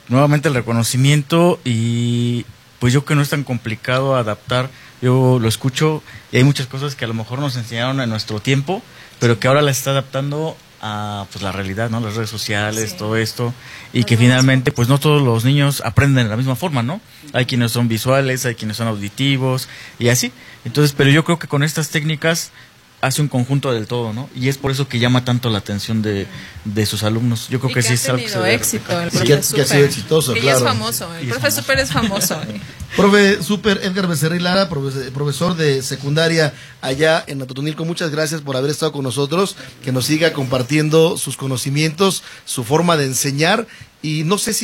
nuevamente el reconocimiento, y pues yo que no es tan complicado adaptar, yo lo escucho y hay muchas cosas que a lo mejor nos enseñaron en nuestro tiempo, pero que ahora las está adaptando a pues la realidad, ¿no? Las redes sociales, sí, todo esto, y que finalmente pues no todos los niños aprenden de la misma forma, ¿no? Hay quienes son visuales, hay quienes son auditivos y así. Entonces, pero yo creo que con estas técnicas hace un conjunto del todo, ¿no? Y es por eso que llama tanto la atención de sus alumnos. Yo creo que sí es algo que se debe éxito, el profe Súper. Que ha sido exitoso, que claro. Es famoso, el profe Súper es famoso. Profe Súper Edgar Becerril Lara, profesor de secundaria allá en Atotonilco, muchas gracias por haber estado con nosotros, que nos siga compartiendo sus conocimientos, su forma de enseñar. Y no sé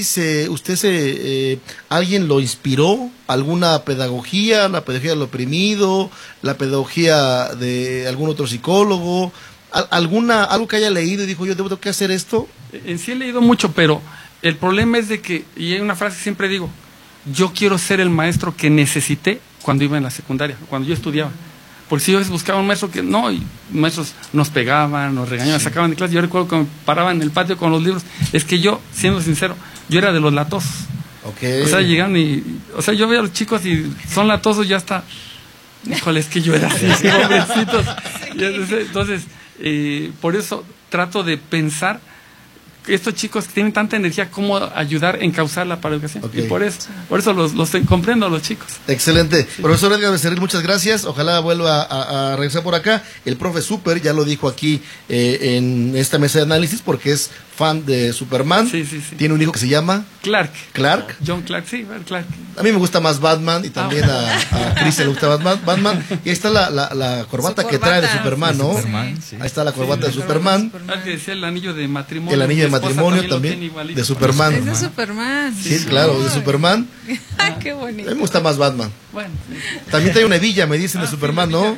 si alguien lo inspiró, alguna pedagogía, la pedagogía del oprimido, la pedagogía de algún otro psicólogo, algo que haya leído y dijo, yo tengo que hacer esto. En sí he leído mucho, pero el problema es de que, y hay una frase que siempre digo, yo quiero ser el maestro que necesité cuando iba en la secundaria, cuando yo estudiaba. Porque si yo buscaba un maestro que no, y maestros nos pegaban, nos regañaban, sí, sacaban de clase. Yo recuerdo que me paraban en el patio con los libros. Es que yo, siendo sincero, yo era de los latosos. Okay. O sea, llegaban yo veo a los chicos y son latosos, ya está. Híjole, es que yo era así, pobrecitos. Sí. Entonces, por eso trato de pensar que estos chicos que tienen tanta energía, cómo ayudar a encauzarla para la educación. Okay. Y por eso los comprendo a los chicos. Excelente. Sí. Profesor Edgar Becerril, muchas gracias. Ojalá vuelva a regresar por acá. El profe Súper ya lo dijo aquí en esta mesa de análisis, porque es fan de Superman. Sí. Tiene un hijo que se llama Clark. John Clark, sí, Clark. A mí me gusta más Batman, y también a Chris le gusta Batman. Y ahí está la corbata que trae de Superman, ¿no? Sí. Ahí está la corbata de Superman. Que decía el anillo de matrimonio. El anillo de matrimonio también de Superman. Es de Superman. Sí, claro, de Superman. Ay, qué bonito. A mí me gusta más Batman. Bueno, sí. También trae una hebilla, me dicen, de Superman, ¿no?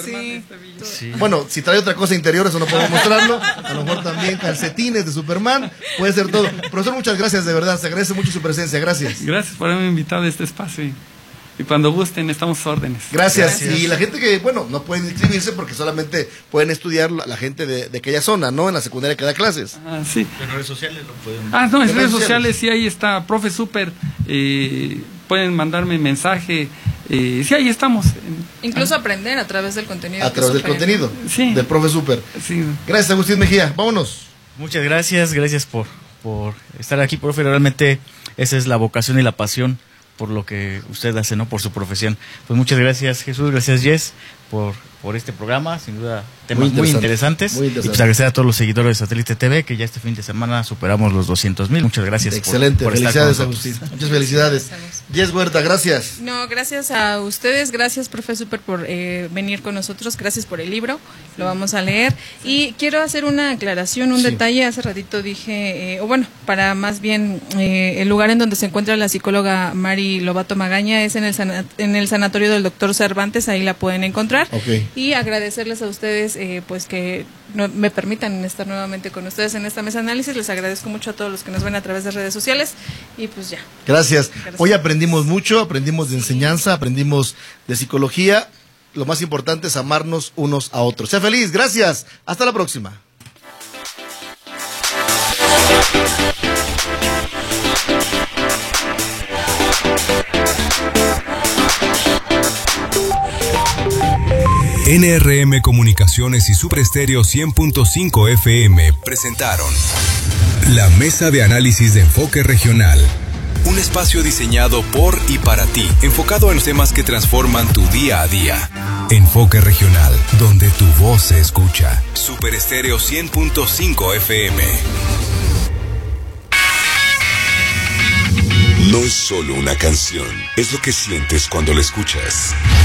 Sí. Bueno, si trae otra cosa interior, eso no podemos mostrarlo. A lo mejor también calcetines de Superman, puede ser todo. Profesor, muchas gracias, de verdad, se agradece mucho su presencia, gracias. Gracias por haberme invitado a este espacio y cuando gusten estamos a órdenes. Gracias. Y la gente que, no pueden inscribirse porque solamente pueden estudiar la gente de aquella zona, ¿no? En la secundaria que da clases. Sí. En redes sociales lo pueden... En redes sociales sí, ahí está, profe Súper, pueden mandarme mensaje, sí, ahí estamos. Incluso aprender a través del contenido. A través del contenido, sí, del profe Súper. Sí. Gracias, Agustín Mejía, vámonos. Muchas gracias por estar aquí, profe. Realmente esa es la vocación y la pasión por lo que usted hace, ¿no? Por su profesión. Pues muchas gracias, Jesús, gracias, Jess, por este programa, sin duda temas muy interesantes. Y pues agradecer a todos los seguidores de Satélite TV, que ya este fin de semana superamos los 200,000. Muchas gracias. Excelente, por felicidades, Agustín. Muchas felicidades. Jess Huerta, gracias. No, gracias a ustedes, gracias, profe Súper, por venir con nosotros, gracias por el libro, lo vamos a leer. Y quiero hacer una aclaración, un detalle. Hace ratito dije, para más bien el lugar en donde se encuentra la psicóloga Mari Lobato Magaña es en el sanatorio del doctor Cervantes, ahí la pueden encontrar. Okay. Y agradecerles a ustedes pues que me permitan estar nuevamente con ustedes en esta mesa de análisis. Les agradezco mucho a todos los que nos ven a través de redes sociales y pues ya. Gracias. Hoy aprendimos mucho, aprendimos de enseñanza, aprendimos de psicología. Lo más importante es amarnos unos a otros. Sea feliz, gracias. Hasta la próxima. NRM Comunicaciones y Super Estéreo 100.5 FM presentaron la Mesa de Análisis de Enfoque Regional. Un espacio diseñado por y para ti, enfocado en los temas que transforman tu día a día. Enfoque Regional, donde tu voz se escucha. Super Estéreo 100.5 FM. No es solo una canción, es lo que sientes cuando la escuchas.